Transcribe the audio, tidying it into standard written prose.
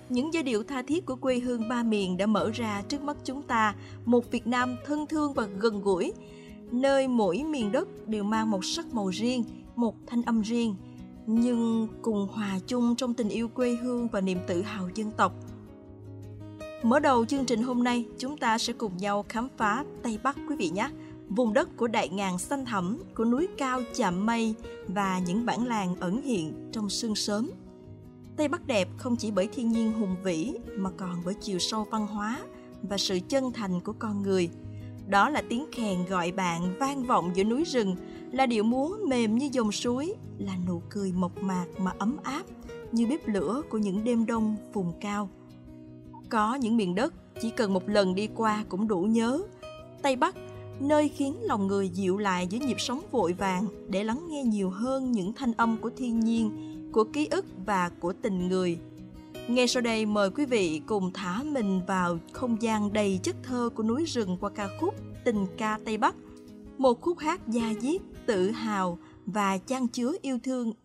Những giai điệu tha thiết của quê hương ba miền đã mở ra trước mắt chúng ta một Việt Nam thân thương và gần gũi, nơi mỗi miền đất đều mang một sắc màu riêng, một thanh âm riêng, nhưng cùng hòa chung trong tình yêu quê hương và niềm tự hào dân tộc. Mở đầu chương trình hôm nay, chúng ta sẽ cùng nhau khám phá Tây Bắc quý vị nhé. Vùng đất của đại ngàn xanh thẳm, của núi cao chạm mây và những bản làng ẩn hiện trong sương sớm. Tây Bắc đẹp không chỉ bởi thiên nhiên hùng vĩ mà còn bởi chiều sâu văn hóa và sự chân thành của con người. Đó là tiếng khèn gọi bạn vang vọng giữa núi rừng, là điệu múa mềm như dòng suối, là nụ cười mộc mạc mà ấm áp như bếp lửa của những đêm đông vùng cao. Có những miền đất chỉ cần một lần đi qua cũng đủ nhớ. Tây Bắc, nơi khiến lòng người dịu lại giữa nhịp sống vội vàng để lắng nghe nhiều hơn những thanh âm của thiên nhiên, của ký ức và của tình người. Ngay sau đây mời quý vị cùng thả mình vào không gian đầy chất thơ của núi rừng qua ca khúc Tình ca Tây Bắc, một khúc hát da diết, tự hào và chan chứa yêu thương